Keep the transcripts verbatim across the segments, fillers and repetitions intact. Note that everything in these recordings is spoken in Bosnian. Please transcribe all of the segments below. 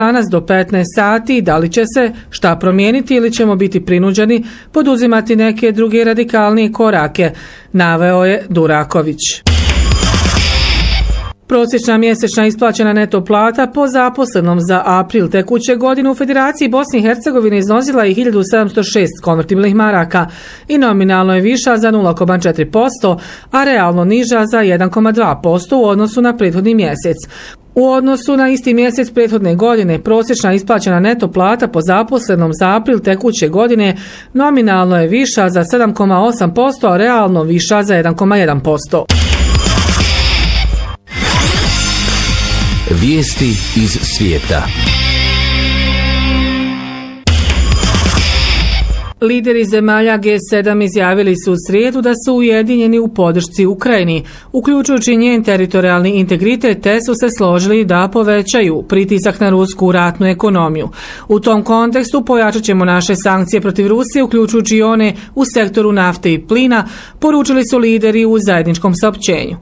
danas do petnaest sati, da li će se šta promijeniti ili ćemo biti prinuđeni poduzimati neke druge radikalnije korake, naveo je Duraković. Prosječna mjesečna isplaćena neto plata po zaposlenom za april tekuće godine u Federaciji Bosne i Hercegovine iznosila je hiljadu sedamsto šest konvertibilnih maraka i nominalno je viša za nula zarez četiri posto, a realno niža za jedan zarez dva posto u odnosu na prethodni mjesec. U odnosu na isti mjesec prethodne godine, prosječna isplaćena neto plata po zaposlenom za april tekuće godine nominalno je viša za sedam zarez osam posto, a realno viša za jedan zarez jedan posto. Vijesti iz svijeta. Lideri zemalja G sedam izjavili su u srijedu da su ujedinjeni u podršci Ukrajini, uključujući njen teritorijalni integritet, te su se složili da povećaju pritisak na rusku ratnu ekonomiju. U tom kontekstu pojačat ćemo naše sankcije protiv Rusije, uključujući i one u sektoru nafte i plina, poručili su lideri u zajedničkom saopćenju.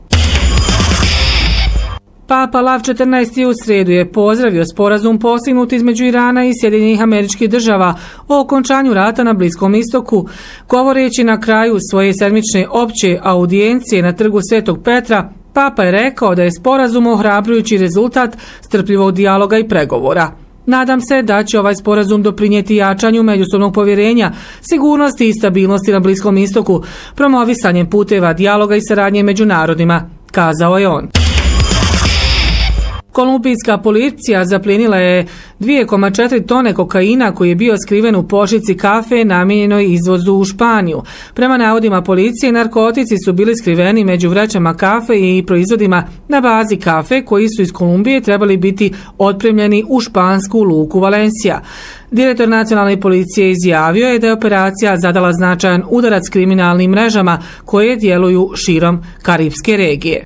Papa Lav četrnaesti u srijedu je pozdravio sporazum postignut između Irana i Sjedinjenih Američkih Država o okončanju rata na Bliskom istoku. Govoreći na kraju svoje sedmične opće audijencije na trgu Svetog Petra, Papa je rekao da je sporazum ohrabrujući rezultat strpljivog dijaloga i pregovora. Nadam se da će ovaj sporazum doprinijeti jačanju međusobnog povjerenja, sigurnosti i stabilnosti na Bliskom istoku, promovisanjem puteva dijaloga i saradnje među narodima, kazao je on. Kolumbijska policija zaplijenila je dvije zarez četiri tone kokaina koji je bio skriven u pošici kafe namijenjenoj izvozu u Španiju. Prema navodima policije, narkotici su bili skriveni među vrećama kafe i proizvodima na bazi kafe koji su iz Kolumbije trebali biti otpremljeni u špansku luku Valencia. Direktor nacionalne policije izjavio je da je operacija zadala značajan udarac kriminalnim mrežama koje djeluju širom Karipske regije.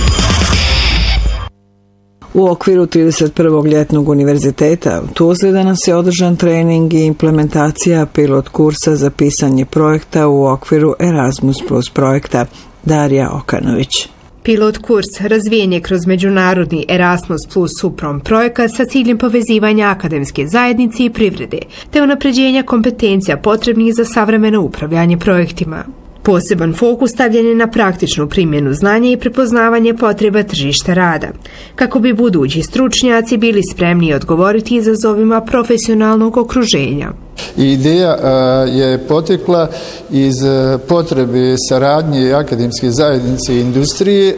U okviru trideset prvog ljetnog univerziteta u Tuzli danas je održan trening i implementacija pilot kursa za pisanje projekta u okviru Erasmus plus projekta. Darija Okanović. Pilot kurs razvijen je kroz međunarodni Erasmus plus Suprom projekat sa ciljem povezivanja akademske zajednice i privrede, te unapređenja kompetencija potrebnih za savremeno upravljanje projektima. Poseban fokus stavljen je na praktičnu primjenu znanja i prepoznavanje potreba tržišta rada, kako bi budući stručnjaci bili spremni odgovoriti izazovima profesionalnog okruženja. Ideja je potekla iz potrebe saradnje akademske zajednice i industrije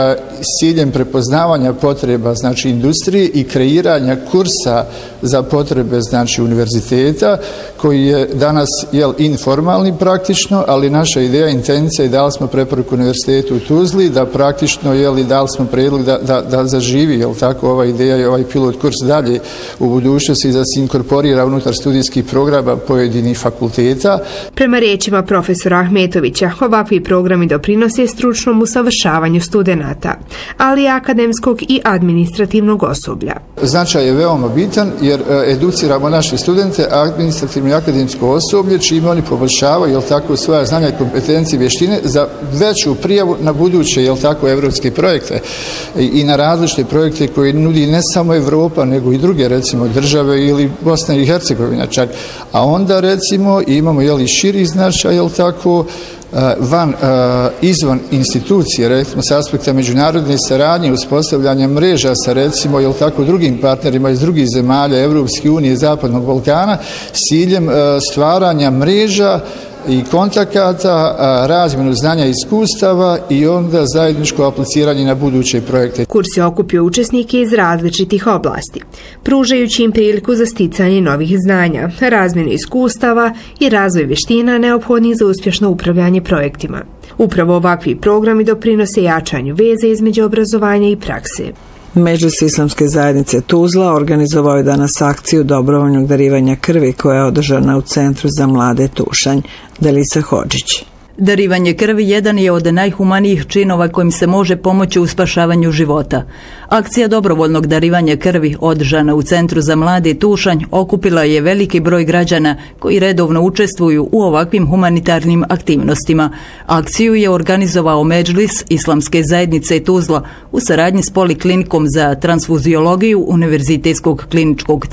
s ciljem prepoznavanja potreba znači industrije i kreiranja kursa za potrebe znači univerziteta koji je danas jel informalni praktično, ali naša ideja, intencija i dali smo preporuku univerzitetu u Tuzli da praktično jel i dali smo predlog da, da, da zaživi jel tako ova ideja i ovaj pilot kurs dalje u budućnosti da se inkorporira unutar studijskih programa pojedinih fakulteta. Prema riječima profesora Ahmetovića, ovakvi programi doprinose stručnom usavršavanju studenata, ali i akademskog i administrativnog osoblja. Značaj je veoma bitan jer educiramo naše studente, administrativno i akademsko osoblje, čime oni poboljšavaju jel tako svoja znanja i kompetencije, vještine za veću prijavu na buduće jel tako evropske projekte i na različite projekte koje nudi ne samo Evropa nego i druge recimo države ili Bosna i Hercegovina čak. A onda recimo imamo jeli širi značaj jel tako van izvan institucije recimo s aspekta međunarodne saradnje, uspostavljanja mreža sa recimo jel tako drugim partnerima iz drugih zemalja Evropske unije i Zapadnog Balkana s ciljem stvaranja mreža i kontakata, razmjenu znanja i iskustava i onda zajedničko apliciranje na buduće projekte. Kurs je okupio učesnike iz različitih oblasti, pružajući im priliku za sticanje novih znanja, razmjenu iskustava i razvoj vještina neophodnih za uspješno upravljanje projektima. Upravo ovakvi programi doprinose jačanju veze između obrazovanja i prakse. Međus Islamske zajednice Tuzla organizovao je danas akciju dobrovoljnog darivanja krvi koja je održana u Centru za mlade Tušanj. Delisa Hodžić. Darivanje krvi jedan je od najhumanijih činova kojim se može pomoći u spašavanju života. Akcija dobrovoljnog darivanja krvi održana u Centru za mlade Tušanj okupila je veliki broj građana koji redovno učestvuju u ovakvim humanitarnim aktivnostima. Akciju je organizovao Medžlis Islamske zajednice Tuzla u saradnji s Poliklinikom za transfuziologiju Univerzitetskog kliničkog